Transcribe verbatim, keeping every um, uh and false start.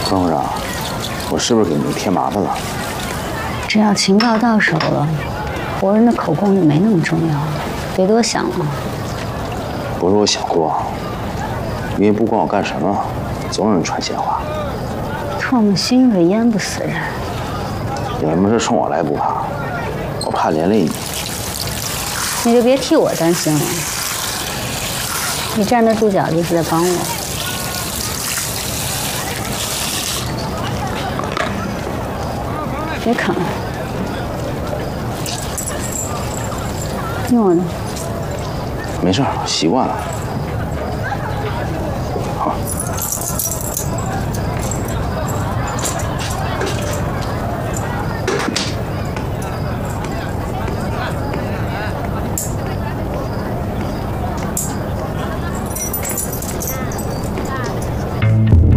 方副长，我是不是给你添麻烦了？ 只要情报到手了，活人的口供就没那么重要了，别多想了。 不是我想多，因为不管我干什么，总有人传闲话。 唾沫星子淹不死人。 有什么事冲我来不怕，我怕连累你。 你就别替我担心了，你站得住脚就是在帮我。别啃了，用我的。 没事，习惯了。